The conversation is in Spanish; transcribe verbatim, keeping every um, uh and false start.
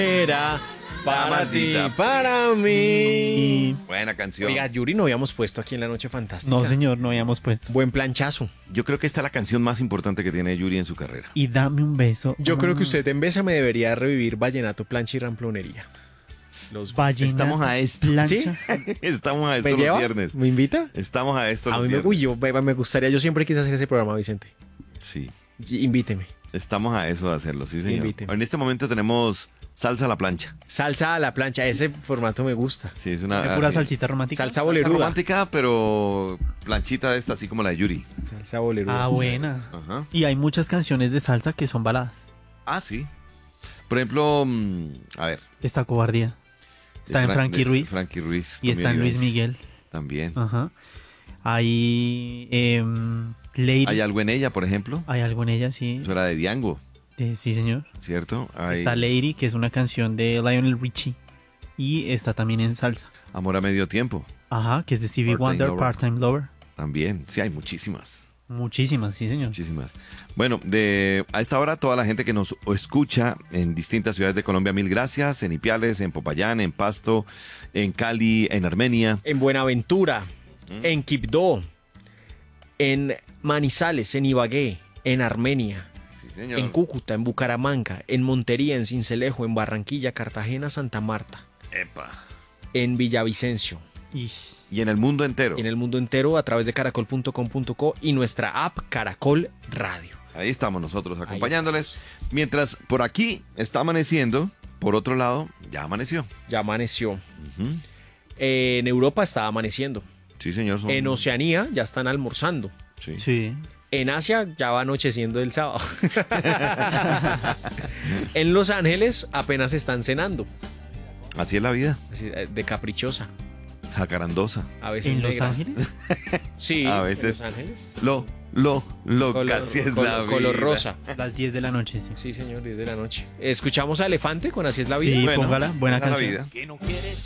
Era para maldita. ti, para mí. Buena canción. Oiga, Yuri, no habíamos puesto aquí en La Noche Fantástica. No, señor, no habíamos puesto. Buen planchazo. Yo creo que esta es la canción más importante que tiene Yuri en su carrera. Y dame un beso. Yo Mm. creo que usted en Besa me debería revivir Vallenato, Plancha y Ramplonería. Los... Vallenato, Estamos a esto. plancha. Estamos a esto ¿Me los lleva? viernes. ¿Me invita? Estamos a esto A los mí me, viernes. uy, yo, me me gustaría, yo siempre quise hacer ese programa, Vicente. Sí. Y- Invíteme. Estamos a eso de hacerlo, sí, señor. Invíteme. En este momento tenemos salsa a la plancha. Salsa a la plancha, ese formato me gusta. Sí, es una De pura así. salsita romántica. Salsa Salsa boleruda. romántica, pero planchita de esta, así como la de Yuri. Salsa boleruda. Ah, buena. Ajá. Y hay muchas canciones de salsa que son baladas. Ah, sí. Por ejemplo, mm, a ver. Está Cobardía. Está de en Fran- Frankie de Ruiz. Frankie Ruiz. Y está en Luis Miguel. También. Ajá. Hay em, Lady. Hay algo en ella, por ejemplo. Hay algo en ella, sí. Eso era de Diango, De- sí, señor. ¿cierto? Hay Está Lady, que es una canción de Lionel Richie. Y está también en salsa. Amor a medio tiempo. Ajá, que es de Stevie Part-Time Wonder, Lover. Part-Time Lover. También. Sí, hay muchísimas. Muchísimas, sí, señor. Muchísimas. Bueno, de a esta hora toda la gente que nos escucha en distintas ciudades de Colombia, mil gracias. En Ipiales, en Popayán, en Pasto, en Cali, en Armenia. En Buenaventura, en Quibdó, en Manizales, en Ibagué, en Armenia, Sí, señor. en Cúcuta, en Bucaramanga, en Montería, en Sincelejo, en Barranquilla, Cartagena, Santa Marta, Epa. en Villavicencio, Y Y en el mundo entero. y en el mundo entero a través de caracol punto com punto co y nuestra app Caracol Radio. Ahí estamos nosotros acompañándoles. Mientras por aquí está amaneciendo, por otro lado, ya amaneció. Ya amaneció. Ujú. En Europa está amaneciendo. Sí, señor. son- En Oceanía ya están almorzando. Sí. sí. En Asia ya va anocheciendo el sábado. En Los Ángeles apenas están cenando. Así es la vida. Así, eh, de caprichosa. Jacarandosa. A veces ¿En Los negra. Ángeles? Sí, A en veces. Los Ángeles. Lo, lo, lo, Color, casi es color- la vida. color rosa. Las diez de la noche, sí. Sí, señor, diez de la noche. Escuchamos a Elefante con Así es la vida. Sí, Bueno, póngala. Buena esa es la canción. vida. Que no quieres